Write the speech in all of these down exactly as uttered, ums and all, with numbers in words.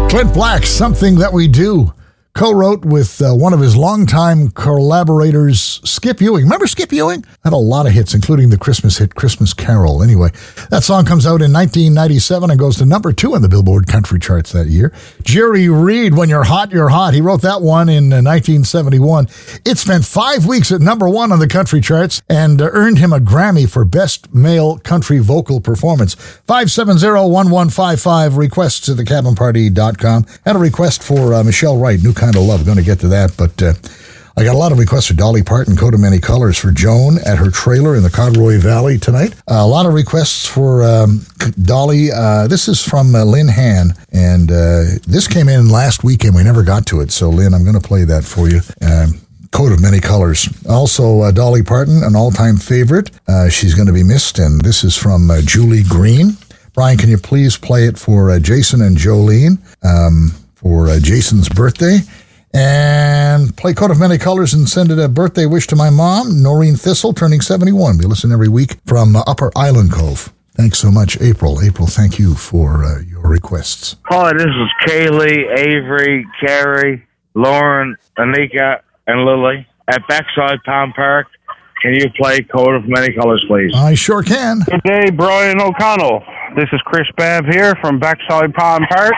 Clint Black, Something That We Do, co-wrote with uh, one of his longtime collaborators, Skip Ewing. Remember Skip Ewing? Had a lot of hits, including the Christmas hit Christmas Carol. Anyway, that song comes out in nineteen ninety-seven and goes to number two in the Billboard country charts that year. Jerry Reed, When You're Hot, You're Hot. He wrote that one in uh, nineteen seventy-one. It spent five weeks at number one on the country charts and uh, earned him a Grammy for Best Male Country Vocal Performance. five seven zero, one one five five, requests at the cabin party dot com. Had a request for uh, Michelle Wright, New Kind of Love. Going to get to that, but uh, I got a lot of requests for Dolly Parton, Coat of Many Colors, for Joan at her trailer in the Conroy Valley tonight. Uh, a lot of requests for um, Dolly. Uh, this is from uh, Lynn Han, and uh, this came in last weekend. We never got to it, so Lynn, I'm going to play that for you. Um, Coat of Many Colors. Also, uh, Dolly Parton, an all-time favorite. Uh, she's going to be missed, and this is from uh, Julie Green. Brian, can you please play it for uh, Jason and Jolene um, for uh, Jason's birthday? And play Coat of Many Colors and send it a birthday wish to my mom, Noreen Thistle, turning seventy-one. We listen every week from uh, Upper Island Cove. Thanks so much, April. April, thank you for uh, your requests. Hi, this is Kaylee, Avery, Carrie, Lauren, Anika, and Lily at Backside Palm Park. Can you play Coat of Many Colors, please? I sure can. Good day, Brian O'Connell. This is Chris Babb here from Backside Palm Park.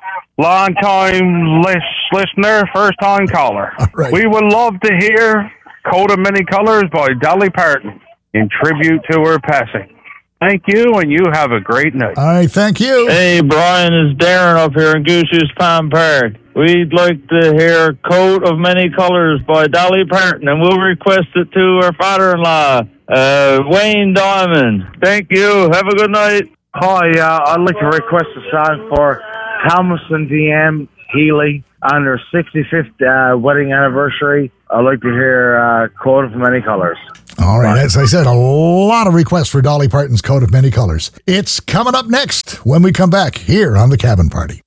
Long-time lis- listener, first-time caller. Right. We would love to hear Coat of Many Colors by Dolly Parton in tribute to her passing. Thank you, and you have a great night. All right, thank you. Hey, Brian, it's Darren up here in Goose's Palm Park. We'd like to hear Coat of Many Colors by Dolly Parton, and we'll request it to our father-in-law, uh, Wayne Diamond. Thank you. Have a good night. Hi, uh, I'd like to request a song for Thomas and D M Healy on their sixty-fifth uh, wedding anniversary. I'd like to hear uh, Coat of Many Colors. All right, as I said, a lot of requests for Dolly Parton's Coat of Many Colors. It's coming up next when we come back here on The Cabin Party.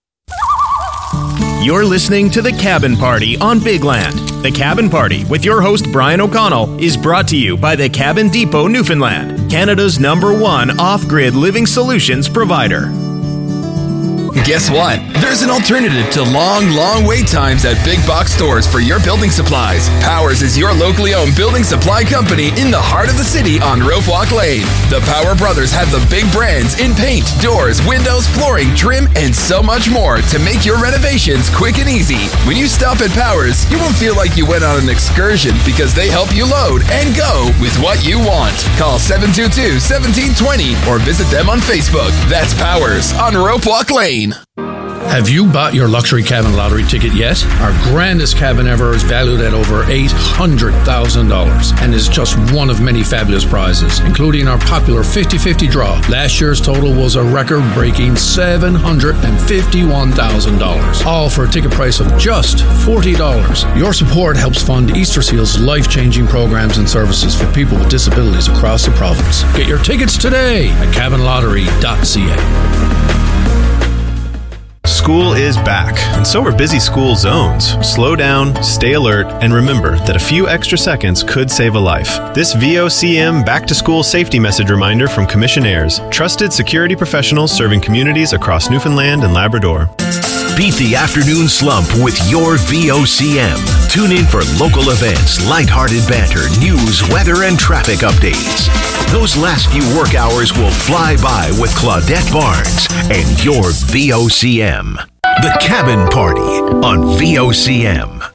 You're listening to The Cabin Party on Big Land. The Cabin Party with your host Brian O'Connell is brought to you by the Cabin Depot Newfoundland, Canada's number one off-grid living solutions provider. Guess what? There's an alternative to long, long wait times at big box stores for your building supplies. Powers is your locally owned building supply company in the heart of the city on Rope Walk Lane. The Power Brothers have the big brands in paint, doors, windows, flooring, trim, and so much more to make your renovations quick and easy. When you stop at Powers, you won't feel like you went on an excursion because they help you load and go with what you want. Call seven two two, one seven two zero or visit them on Facebook. That's Powers on Rope Walk Lane. Have you bought your luxury cabin lottery ticket yet? Our grandest cabin ever is valued at over eight hundred thousand dollars and is just one of many fabulous prizes, including our popular fifty-fifty draw. Last year's total was a record-breaking seven hundred fifty-one thousand dollars, all for a ticket price of just forty dollars. Your support helps fund Easter Seal's life-changing programs and services for people with disabilities across the province. Get your tickets today at cabin lottery dot c a. School is back, and so are busy school zones. Slow down, stay alert, and remember that a few extra seconds could save a life. This V O C M back-to-school safety message reminder from Commissionaires, trusted security professionals serving communities across Newfoundland and Labrador. Beat the afternoon slump with your V O C M. Tune in for local events, lighthearted banter, news, weather, and traffic updates. Those last few work hours will fly by with Claudette Barnes and your V O C M. The Cabin Party on V O C M.